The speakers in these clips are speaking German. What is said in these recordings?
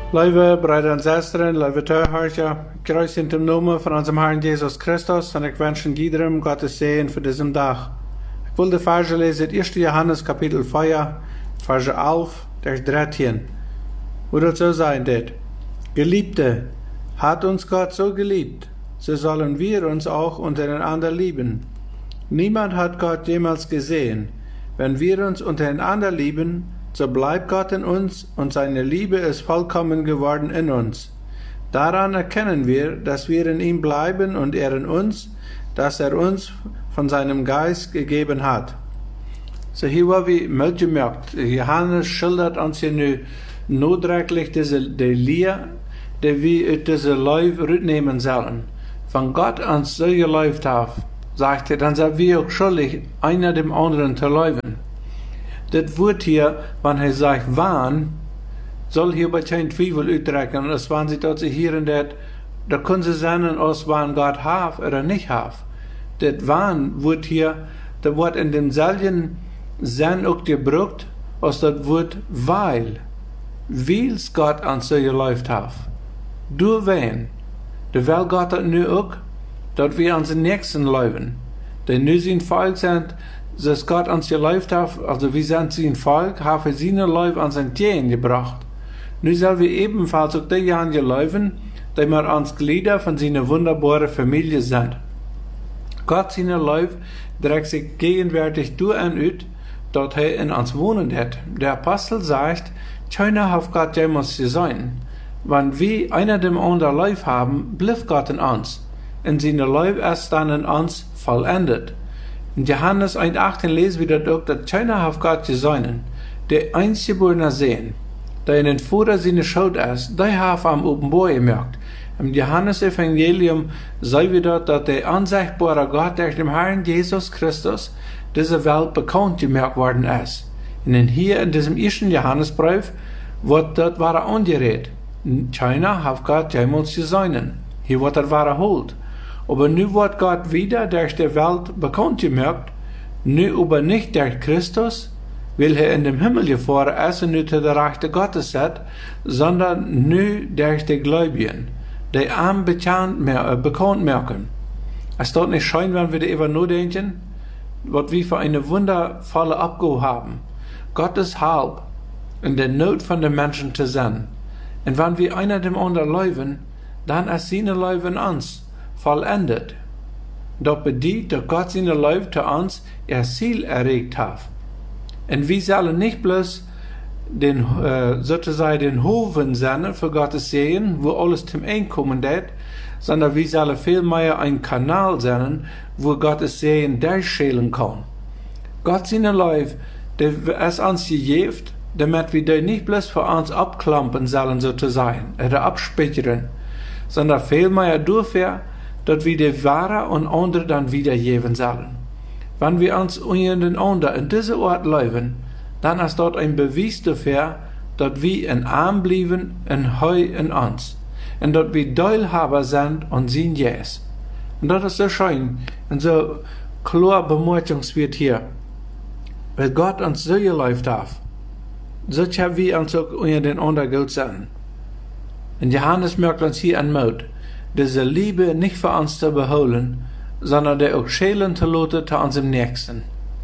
Lieve broeder en zusteren, lieve toehoorders, kruis in dem Namen von unserem Herrn Jesus Christus und ich wünsche jedem Gottes Segen für diesen Tag. Ich will die Verse lesen, 1. Johannes Kapitel 4, Verse 11, Vers 13. Wo das so sein wird. Geliebte, hat uns Gott so geliebt, so sollen wir uns auch untereinander lieben. Niemand hat Gott jemals gesehen. Wenn wir uns untereinander lieben, so bleibt Gott in uns und seine Liebe ist vollkommen geworden in uns. Daran erkennen wir, dass wir in ihm bleiben und er in uns, dass er uns von seinem Geist gegeben hat. So hier war wie mitgemerkt, Johannes schildert uns hier nu notdringlich die Lehre, die wir aus dieser Leib rücknehmen sollen. Von Gott uns so geläuft hat, sagt er, dann sind wir auch schuldig, einer dem anderen zu leuben. Das Wort hier, wenn er sagt, wann, soll hierbei kein Zweifel uitdrücken. Und es wann sie dort hier und da können sie sagen, aus wann Gott hat oder nicht hat. Das wann wird hier, das Wort in demselben Sinn auch gebraucht, als das Wort weil. Weil's Gott an so geläuft hat. Durch wen? Weil Gott das nu auch, dass wir an den Nächsten leuben. Denn nu sind Volk sind, dass Gott uns geläuft hat, also wir sind sein Volk, haben seine Leib an sein Tieren gebracht. Nu sollen wir ebenfalls auch die Jahren geläufen, die wir uns Glieder von seiner wunderbaren Familie sind. Gott seine Leib trägt sich gegenwärtig durch und ut, dort er in uns wohnen hat. Der Apostel sagt, keiner hat Gott jemals gesehen. Wenn wir einer dem anderen Leib haben, bleibt Gott in uns. Und seine Leib ist dann in uns vollendet. In Johannes 1,18 lesen wir das auch, dass keiner hat Gott gesehen, der eingeborene sehen, der in den Vater seine Schuld ist, der hat am Offenbar gemerkt. Im Johannes-Evangelium sehen wir dort, dass der unsichtbare Gott durch den Herrn Jesus Christus dieser Welt bekannt gemerkt worden ist. Und hier in diesem ersten Johannesbrief wird dort angeredet. Keiner hat Gott jemals gesehen. Hier wird das wiederholt. Aber nu wird Gott wieder durch die Welt bekannt gemerkt, nu aber nicht durch Christus, weil er in dem Himmel gefahren ist und nu zu der Rechte Gottes sitzt, sondern nu durch die Gläubigen, die ihm bekannt merken. Es tut nicht schön, wenn wir darüber nachdenken, was wir für eine wundervolle Abgabe haben, Gottes Halb in der Not von den Menschen zu sein. Und wenn wir einer dem anderen leuben, dann ist seine Leuben in uns vollendet. Das bedeutet, dass Gott seine Leib zu uns ihr Ziel erregt hat. Und wir sollen nicht bloß sozusagen den Hofen sein für Gottes Segen, wo alles zum Einkommen wird, sondern wir sollen vielmehr ein Kanal sein, wo Gottes Segen durchschälen kann. Gott seine Leib, der es uns gegeben, damit wir die nicht bloß für uns abklampen sollen sozusagen, oder abspeichern, sondern vielmehr dafür, dass wir die Ware und andere dann wiedergeben sollen. Wenn wir uns untereinander in diese Ort leben, dann ist dort ein Beweis dafür, dass wir in Arm bleiben und Heu in uns. Und dass wir Teilhaber sind und sind Jesus. Und das ist so schön und so klar bemerkenswert hier. Weil Gott uns so geläuft hat, so haben wir uns auch untereinander gut sein. Und Johannes merkt uns hier an Mut, diese Liebe nicht für uns zu beholen, sondern der auch schälen zu lassen zu unserem Nächsten.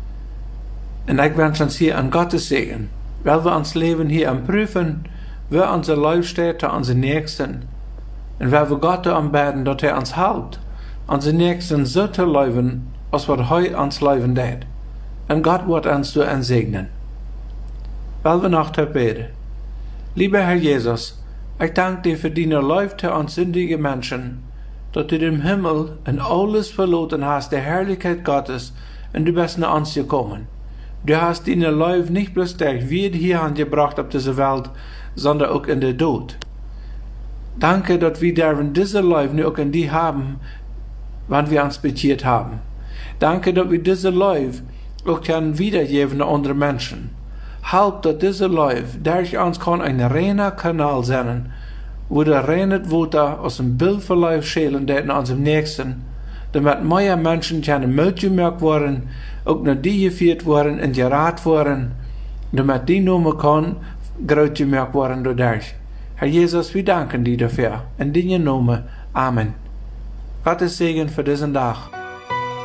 Und ich wünsche uns hier an Gottes Segen, weil wir uns Leben hier am Prüfen, wo unser Leib steht zu unserem Nächsten. Und weil wir Gott am beten, dass er uns hält, unseren Nächsten so zu leben, als was er uns leben tät. Und Gott wird uns so segnen. Weil wir noch beten. Lieber Herr Jesus, ich danke dir für deine Leib zu uns sündige Menschen, dass du dem Himmel und alles verloren hast, der Herrlichkeit Gottes, und du bist nach uns gekommen. Du hast deine Leib nicht bloß durch wir hier angebracht auf diese Welt, sondern auch in der Tod. Danke, dass wir dürfen diese Leib nur auch in die haben, wann wir uns bekehrt haben. Danke, dass wir diese Leib auch können wiedergeben an andere Menschen. Halb, dass diese Leib durch uns kann ein reiner Kanal sein, wo der reine Wasser aus dem Bild von Leib schälen wird an unserem Nächsten, damit mehr Menschen können mitgemerkt werden, auch nach die geführt werden und geraten werden, damit die Nummer kann groß gemerkt werden dadurch. Herr Jesus, wir danken dir dafür. In deinem Namen. Amen. Gottes Segen für diesen Tag.